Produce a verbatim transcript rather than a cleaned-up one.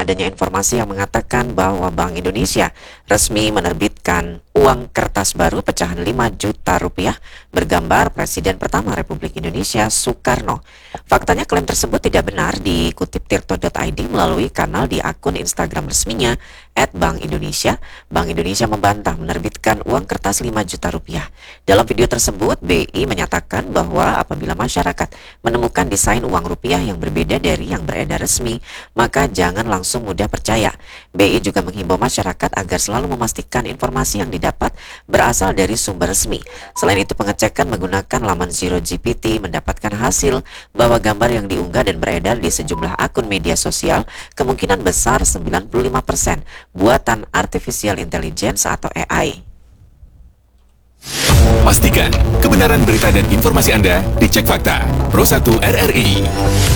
adanya informasi yang mengatakan bahwa Bank Indonesia resmi menerbitkan uang kertas baru pecahan lima juta rupiah bergambar Presiden pertama Republik Indonesia Soekarno. Faktanya klaim tersebut tidak benar, dikutip tirto titik i d melalui kanal di akun Instagram resminya et bank indonesia. Bank Indonesia membantah menerbitkan uang kertas lima juta rupiah. Dalam video tersebut, B I menyatakan bahwa apabila masyarakat menemukan desain uang rupiah yang berbeda dari yang beredar resmi, maka jangan langsung mudah percaya. B I juga menghimbau masyarakat agar selalu memastikan informasi yang didapat berasal dari sumber resmi. Selain itu, pengecekan menggunakan laman Zero G P T mendapatkan hasil bahwa gambar yang diunggah dan beredar di sejumlah akun media sosial kemungkinan besar sembilan puluh lima persen buatan artificial intelligence atau A I. Pastikan kebenaran berita dan informasi Anda dicek fakta. Pro satu R R I.